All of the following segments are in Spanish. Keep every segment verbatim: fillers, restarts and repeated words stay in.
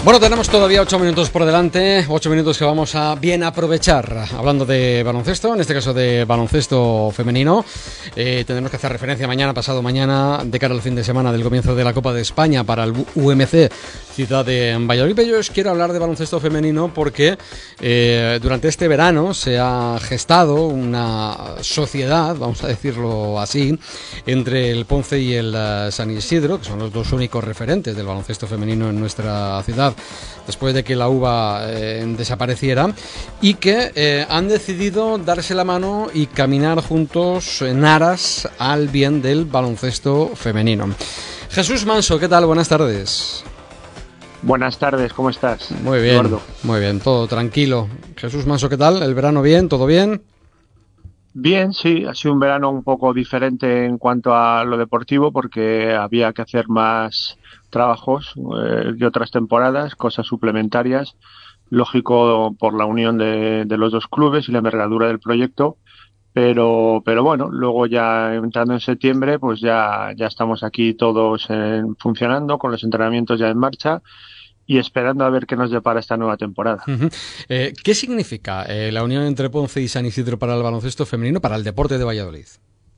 Bueno, tenemos todavía ocho minutos por delante, ocho minutos que vamos a bien aprovechar hablando de baloncesto, en este caso de baloncesto femenino. Eh, tendremos que hacer referencia mañana, pasado mañana, de cara al fin de semana del comienzo de la Copa de España para el U M C Ciudad de Valladolid. Yo os quiero hablar de baloncesto femenino porque eh, durante este verano se ha gestado una sociedad, vamos a decirlo así, entre el Ponce y el uh, San Isidro, que son los dos únicos referentes del baloncesto femenino en nuestra ciudad, después de que la U B A eh, desapareciera, y que eh, han decidido darse la mano y caminar juntos en aras al bien del baloncesto femenino. Jesús Manso, ¿qué tal? Buenas tardes. Buenas tardes, ¿cómo estás? Muy bien, Eduardo. Muy bien, todo tranquilo. Jesús Manso, ¿qué tal? ¿El verano bien? ¿Todo bien? Bien, sí, ha sido un verano un poco diferente en cuanto a lo deportivo porque había que hacer más trabajos eh, de otras temporadas, cosas suplementarias, lógico por la unión de, de los dos clubes y la envergadura del proyecto, pero pero bueno, luego ya entrando en septiembre, pues ya ya estamos aquí todos en, funcionando, con los entrenamientos ya en marcha y esperando a ver qué nos depara esta nueva temporada. Uh-huh. Eh, ¿Qué significa eh, la unión entre Ponce y San Isidro para el baloncesto femenino, para el deporte de Valladolid?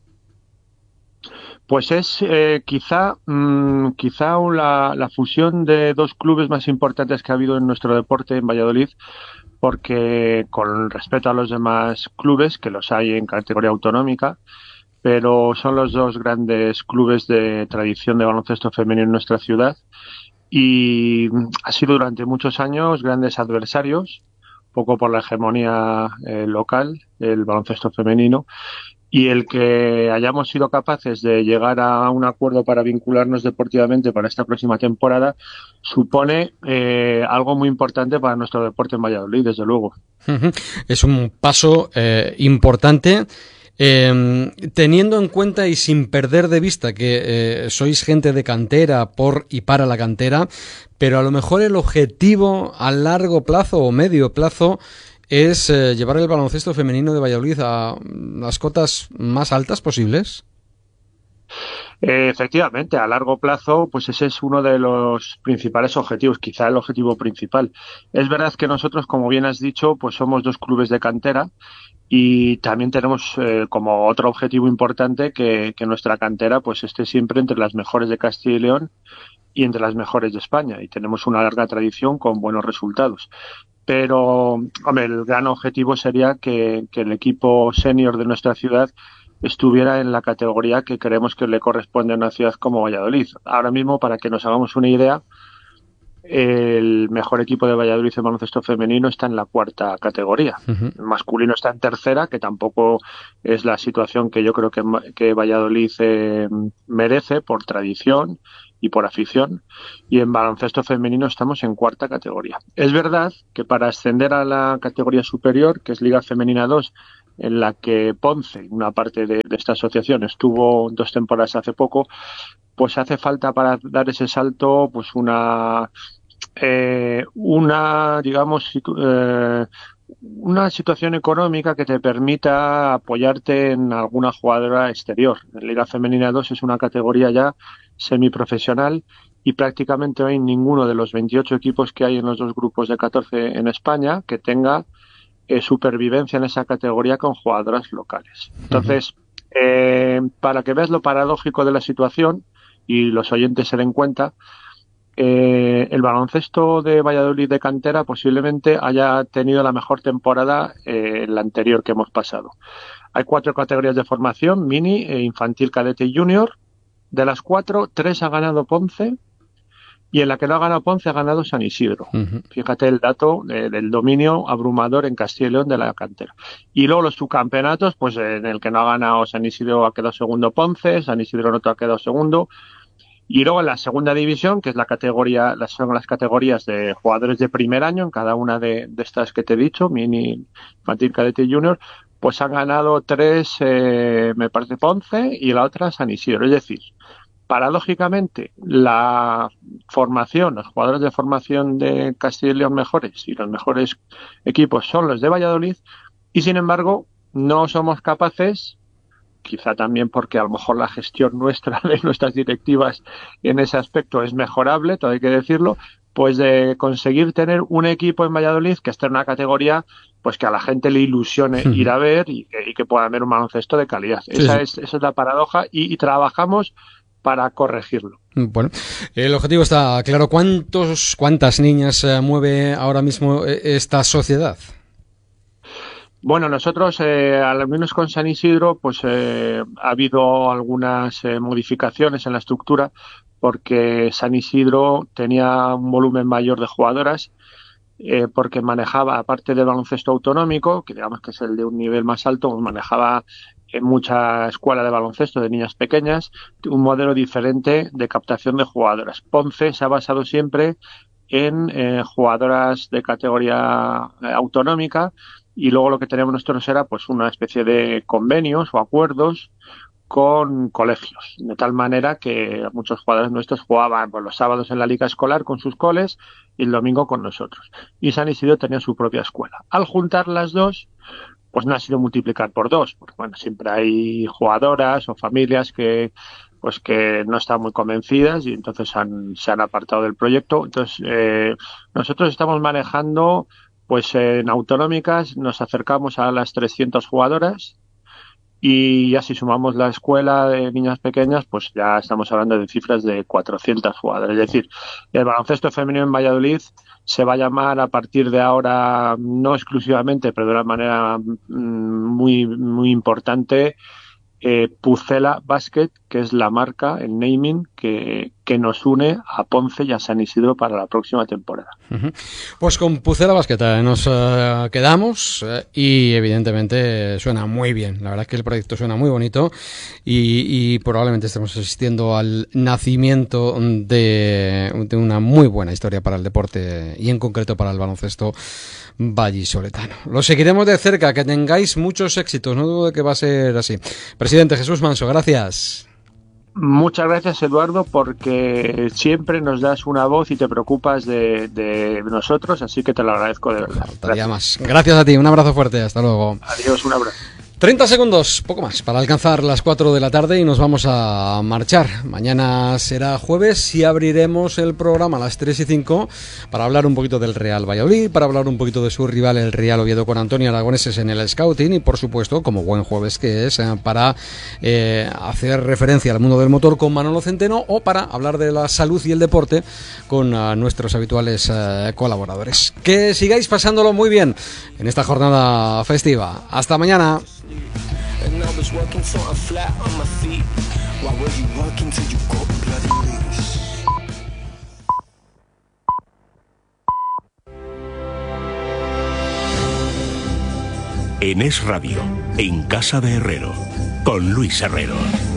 Pues es eh, quizá mmm, quizá la, la fusión de dos clubes más importantes que ha habido en nuestro deporte en Valladolid, porque con respecto a los demás clubes, que los hay en categoría autonómica, pero son los dos grandes clubes de tradición de baloncesto femenino en nuestra ciudad, y ha sido durante muchos años grandes adversarios, poco por la hegemonía eh, local, el baloncesto femenino, y el que hayamos sido capaces de llegar a un acuerdo para vincularnos deportivamente para esta próxima temporada supone eh, algo muy importante para nuestro deporte en Valladolid, desde luego. Uh-huh. Es un paso eh, importante. Eh, teniendo en cuenta y sin perder de vista que eh, sois gente de cantera por y para la cantera, pero a lo mejor el objetivo a largo plazo o medio plazo es eh, llevar el baloncesto femenino de Valladolid a las cotas más altas posibles. Eh, efectivamente, a largo plazo, pues ese es uno de los principales objetivos, quizá el objetivo principal. Es verdad que nosotros, como bien has dicho, pues somos dos clubes de cantera y también tenemos eh, como otro objetivo importante que, que nuestra cantera pues esté siempre entre las mejores de Castilla y León y entre las mejores de España, y tenemos una larga tradición con buenos resultados. Pero, hombre, el gran objetivo sería que, que el equipo senior de nuestra ciudad estuviera en la categoría que creemos que le corresponde a una ciudad como Valladolid. Ahora mismo, para que nos hagamos una idea, el mejor equipo de Valladolid en baloncesto femenino está en la cuarta categoría. Uh-huh. El masculino está en tercera, que tampoco es la situación que yo creo que, que Valladolid eh, merece por tradición y por afición, y en baloncesto femenino estamos en cuarta categoría. Es verdad que para ascender a la categoría superior, que es Liga Femenina dos, en la que Ponce, una parte de, de esta asociación, estuvo dos temporadas hace poco, pues hace falta para dar ese salto pues una eh, una digamos situ- eh, una situación económica que te permita apoyarte en alguna jugadora exterior. En Liga Femenina dos es una categoría ya semiprofesional y prácticamente no hay ninguno de los veintiocho equipos que hay en los dos grupos de catorce en España que tenga eh, supervivencia en esa categoría con jugadoras locales. Entonces, eh, para que veas lo paradójico de la situación y los oyentes se den cuenta, Eh, el baloncesto de Valladolid de cantera posiblemente haya tenido la mejor temporada eh, la anterior que hemos pasado. Hay cuatro categorías de formación, mini, eh, infantil, cadete y junior. De las cuatro, tres ha ganado Ponce y en la que no ha ganado Ponce ha ganado San Isidro. Uh-huh. Fíjate el dato eh, del dominio abrumador en Castilla y León de la cantera. Y luego los subcampeonatos, pues en el que no ha ganado San Isidro ha quedado segundo Ponce, San Isidro no ha quedado segundo. Y luego en la segunda división, que es la categoría, las son las categorías de jugadores de primer año, en cada una de, de estas que te he dicho, mini, infantil, cadete y junior, pues han ganado tres, eh, me parece Ponce, y la otra San Isidro. Es decir, paradójicamente, la formación, los jugadores de formación de Castilla y León mejores y los mejores equipos son los de Valladolid, y sin embargo, no somos capaces, quizá también porque a lo mejor la gestión nuestra de nuestras directivas en ese aspecto es mejorable, todo hay que decirlo, pues de conseguir tener un equipo en Valladolid que esté en una categoría pues que a la gente le ilusione uh-huh. ir a ver y que, y que pueda ver un baloncesto de calidad. Sí, esa, sí. Es, esa es la paradoja y, y trabajamos para corregirlo. Bueno, el objetivo está claro. ¿Cuántos, cuántas niñas eh, mueve ahora mismo esta sociedad? Bueno, nosotros, eh, al menos con San Isidro, pues eh, ha habido algunas eh, modificaciones en la estructura, porque San Isidro tenía un volumen mayor de jugadoras, eh, porque manejaba, aparte del baloncesto autonómico, que digamos que es el de un nivel más alto, manejaba en mucha escuela de baloncesto de niñas pequeñas, un modelo diferente de captación de jugadoras. Ponce se ha basado siempre en eh, jugadoras de categoría eh, autonómica, y luego lo que teníamos nosotros era pues una especie de convenios o acuerdos con colegios, de tal manera que muchos jugadores nuestros jugaban pues, los sábados en la liga escolar con sus coles y el domingo con nosotros. Y San Isidro tenía su propia escuela. Al juntar las dos, pues no ha sido multiplicar por dos, porque bueno, siempre hay jugadoras o familias que pues que no están muy convencidas y entonces han, se han apartado del proyecto. Entonces eh, nosotros estamos manejando, pues en autonómicas nos acercamos a las trescientas jugadoras, y ya si sumamos la escuela de niñas pequeñas, pues ya estamos hablando de cifras de cuatrocientas jugadoras. Es decir, el baloncesto femenino en Valladolid se va a llamar a partir de ahora, no exclusivamente, pero de una manera muy, muy importante, eh, Pucela Basket, que es la marca, el naming que, que nos une a Ponce y a San Isidro para la próxima temporada. Uh-huh. Pues con Pucela Basket eh, nos uh, quedamos eh, y evidentemente suena muy bien. La verdad es que el proyecto suena muy bonito y, y probablemente estemos asistiendo al nacimiento de, de una muy buena historia para el deporte y en concreto para el baloncesto vallisoletano. Lo seguiremos de cerca, que tengáis muchos éxitos, no dudo de que va a ser así. Presidente Jesús Manso, gracias. Muchas gracias, Eduardo, porque siempre nos das una voz y te preocupas de, de nosotros, así que te lo agradezco de verdad. Gracias. Más. Gracias a ti, un abrazo fuerte, hasta luego. Adiós, un abrazo. treinta segundos, poco más, para alcanzar las cuatro de la tarde y nos vamos a marchar. Mañana será jueves y abriremos el programa a las tres y cinco para hablar un poquito del Real Valladolid, para hablar un poquito de su rival, el Real Oviedo, con Antonio Aragoneses en el Scouting y, por supuesto, como buen jueves que es, para eh, hacer referencia al mundo del motor con Manolo Centeno o para hablar de la salud y el deporte con uh, nuestros habituales uh, colaboradores. Que sigáis pasándolo muy bien en esta jornada festiva. Hasta mañana. And I was working so I'm flat on my feet. Why were you working till you got bloody loose? En Es Radio, en Casa de Herrero, con Luis Herrero.